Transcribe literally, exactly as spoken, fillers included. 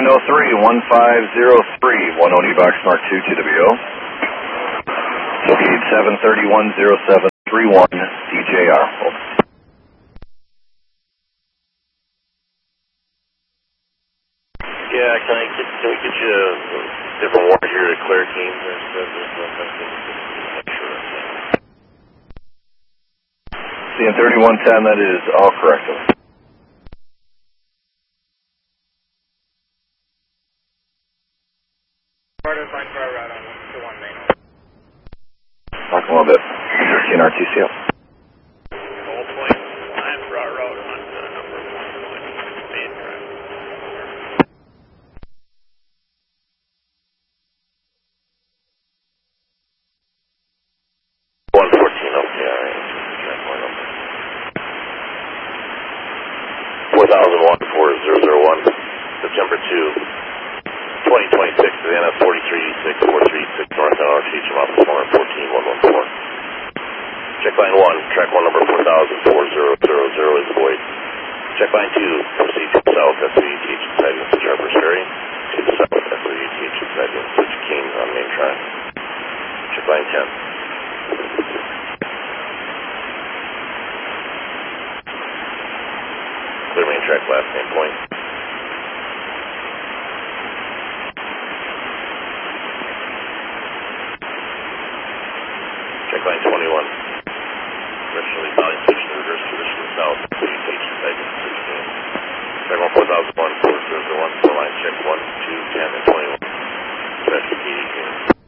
oh three, one five oh three, one Oni Box Mark two T W O. Located seven thirty-one oh seven thirty-one D J R. Yeah, can I get, can we get you a different wire here to Claire Keynes instead of C N thirty-one ten, that is all correct. Talk a little bit. thirteen R T C L. Whole point, line for our road on uh, number one twenty, main drive. one fourteen, okay, all right. Check my number. four thousand one, four thousand one, September second, twenty twenty-six, to the N F forty-three eighty-six, four three eight six, North N R T H M office one fourteen one one four. Check line one, track one number four thousand four hundred is void. Check line two, proceed to the south, S W T H inside the switch Harper's Ferry. To the south, S W T H inside the switch Keynes on main track. Check line ten. Clear main track, last name point. Check line twenty-one. Directionally volume switch to reverse position to the south. S W T H inside the switch Keynes. Track one four thousand one, four thousand one, four line check one, two, ten, and twenty-one. Track P D Keynes.